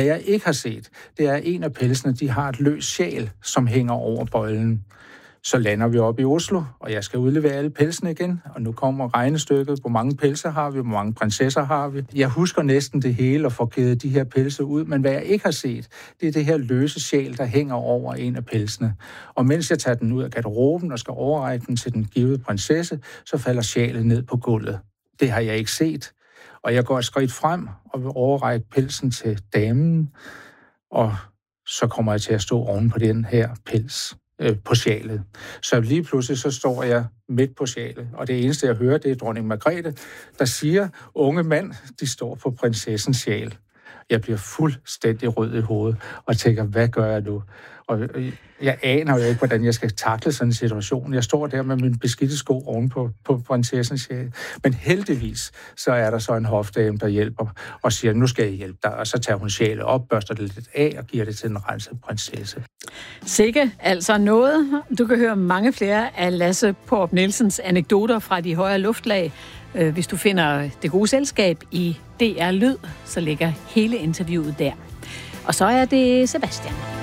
jeg ikke har set, det er, at en af pelsene, de har et løs sjal, som hænger over bøjlen. Så lander vi op i Oslo, og jeg skal udlevere alle pelsene igen. Og nu kommer regnestykket. Hvor mange pelse har vi? Hvor mange prinsesser har vi? Jeg husker næsten det hele og får givet de her pelse ud. Men hvad jeg ikke har set, det er det her løse sjal, der hænger over en af pelsene. Og mens jeg tager den ud af garderoben og skal overrække den til den givede prinsesse, så falder sjalet ned på gulvet. Det har jeg ikke set. Og jeg går et skridt frem og vil overrække pelsen til damen. Og så kommer jeg til at stå oven på den her pels. På sjalet. Så lige pludselig så står jeg midt på sjalet, og det eneste, jeg hører, det er dronning Margrethe, der siger, unge mand, de står på prinsessens sjal. Jeg bliver fuldstændig rød i hovedet, og tænker, hvad gør jeg nu? Og jeg aner jo ikke, hvordan jeg skal takle sådan en situation. Jeg står der med min beskidte sko oven på prinsessens sjal. Men heldigvis, så er der så en hofdame, der hjælper og siger, nu skal jeg hjælpe dig. Og så tager hun sjalet op, børster det lidt af og giver det til den rensede prinsesse. Sikke, altså noget. Du kan høre mange flere af Lasse Porup Nielsens anekdoter fra de højere luftlag. Hvis du finder Det Gode Selskab i DR Lyd, så ligger hele interviewet der. Og så er det Sebastian.